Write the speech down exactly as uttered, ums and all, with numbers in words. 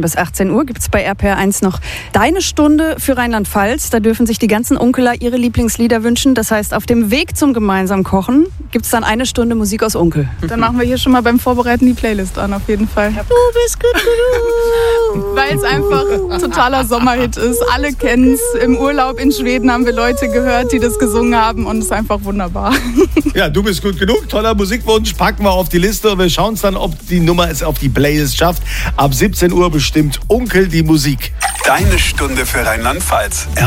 bis achtzehn Uhr gibt es bei R P R eins noch Deine Stunde für Rheinland-Pfalz. Da dürfen sich die ganzen Onkeler ihre Lieblingslieder wünschen. Das heißt, auf dem Weg zum gemeinsamen Kochen gibt es dann eine Stunde Musik aus Onkel. Dann machen wir hier schon mal beim Vorbereiten die Playlist an, auf jeden Fall. Du bist gut genug. Weil es einfach totaler Sommerhit ist. Alle kennen es. Im Urlaub in Schweden haben wir Leute gehört, die das gesungen haben und es ist einfach wunderbar. Ja, du bist gut genug. Toller Musikwunsch. Packen wir auf die Liste und wir schauen uns dann, ob die Nummer es auf die Playlist schafft. Ab siebzehn Uhr bestimmt Onkel die Musik. Deine Stunde für Rheinland-Pfalz.